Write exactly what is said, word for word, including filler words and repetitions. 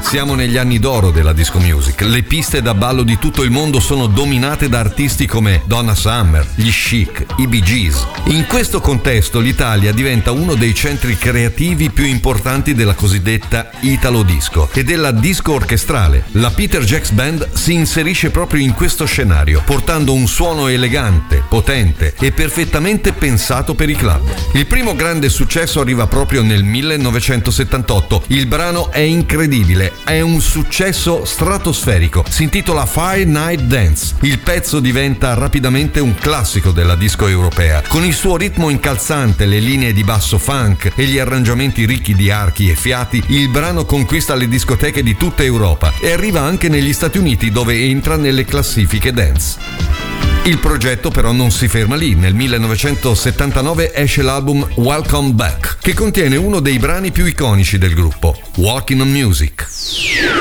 Siamo negli anni d'oro della disco music. Le piste da ballo di tutto il mondo sono dominate da artisti come Donna Summer, gli Chic, i Bee Gees. In questo contesto l'Italia diventa uno dei centri creativi più importanti della cosiddetta Italo Disco e della disco orchestrale. La Peter Jacks Band si inserisce proprio in questo scenario, portando un suono elegante, potente e perfettamente pensato per i club. Il primo grande successo arriva proprio nel millenovecentosettantotto. Il brano è incredibile, è un successo stratosferico. Si intitola Fire Night Dance. Il pezzo diventa rapidamente un classico della disco europea. Con il suo ritmo incalzante, le linee di basso funk e gli arrangiamenti ricchi di archi e fiati, il brano conquista le discoteche di tutta Europa e arriva anche negli Stati Uniti, dove entra nelle classifiche dance. Il progetto però non si ferma lì. Nel millenovecentosettantanove esce l'album Welcome Back, che contiene uno dei brani più iconici del gruppo, Walking on Music.